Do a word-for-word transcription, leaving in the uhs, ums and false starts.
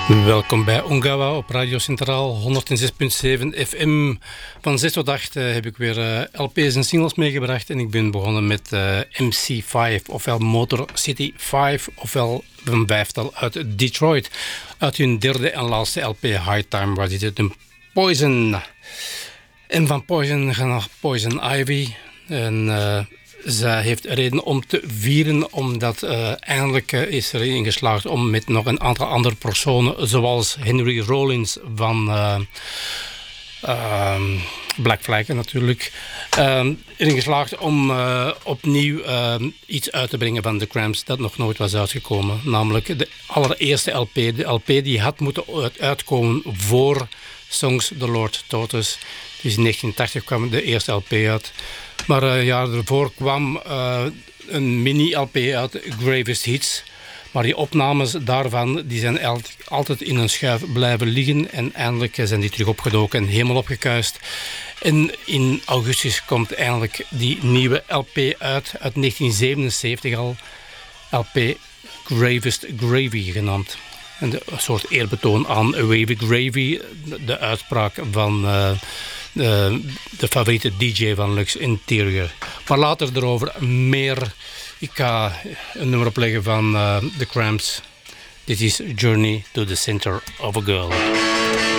Welkom bij Ongawa op Radio Centraal honderdzes komma zeven F M. Van zes tot acht uh, heb ik weer uh, L P's en singles meegebracht. En ik ben begonnen met uh, M C vijf, ofwel Motor City vijf, ofwel een vijftal uit Detroit. Uit hun derde en laatste L P High Time, waar zit het een Poison. En van Poison gaan naar Poison Ivy. En uh, zij heeft reden om te vieren, omdat uh, eindelijk uh, is er erin geslaagd om met nog een aantal andere personen, zoals Henry Rollins van uh, uh, Black Flag natuurlijk, uh, erin geslaagd om uh, opnieuw uh, iets uit te brengen van The Cramps dat nog nooit was uitgekomen. Namelijk de allereerste L P, de L P die had moeten uitkomen voor Songs the Lord Taught Us. Dus in negentien tachtig kwam de eerste L P uit. Maar een uh, jaar ervoor kwam uh, een mini-L P uit, Gravest Hits. Maar die opnames daarvan die zijn altijd in een schuif blijven liggen. En eindelijk zijn die terug opgedoken en helemaal opgekuist. En in augustus komt eindelijk die nieuwe L P uit, uit negentien zevenenzeventig al. L P Gravest Gravy genaamd. En de, een soort eerbetoon aan Wavy Gravy, de, de uitspraak van uh, de, de favoriete D J van Lux Interior. Maar later erover meer. Ik ga een nummer opleggen van uh, The Cramps. Dit is Journey to the Center of a Girl.